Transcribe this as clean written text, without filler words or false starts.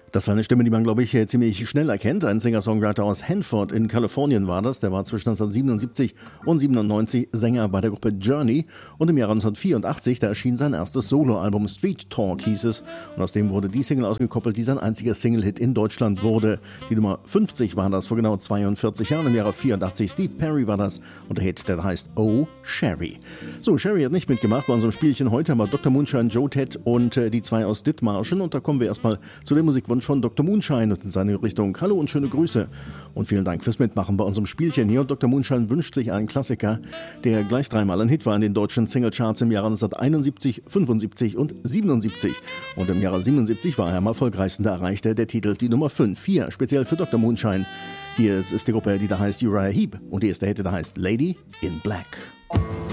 Das war eine Stimme, die man, glaube ich, ziemlich schnell erkennt. Ein Singer-Songwriter aus Hanford in Kalifornien war das. Der war zwischen 1977 und 97 Sänger bei der Gruppe Journey. Und im Jahr 1984, da erschien sein erstes Soloalbum Street Talk, hieß es. Und aus dem wurde die Single ausgekoppelt, die sein einziger Single-Hit in Deutschland wurde. Die Nummer 50 war das vor genau 42 Jahren. Im Jahre 84 Steve Perry war das. Und der Hit, der heißt Oh Sherry. So, Sherry hat nicht mitgemacht bei unserem Spielchen heute, aber Dr. Moonshine, Joe Ted und die zwei aus Dithmarschen. Und da kommen wir erstmal zu dem Musikwunsch von Dr. Moonshine und in seine Richtung. Hallo und schöne Grüße und vielen Dank fürs Mitmachen bei unserem Spielchen hier. Und Dr. Moonshine wünscht sich einen Klassiker, der gleich dreimal ein Hit war in den deutschen Singlecharts im Jahre 1971, 75 und 77. Und im Jahre 77 war er am erfolgreichsten, da erreichte der Titel die Nummer 5. Hier, speziell für Dr. Moonshine. Hier ist die Gruppe, die da heißt Uriah Heep und hier ist der Hit, der heißt Lady in Black.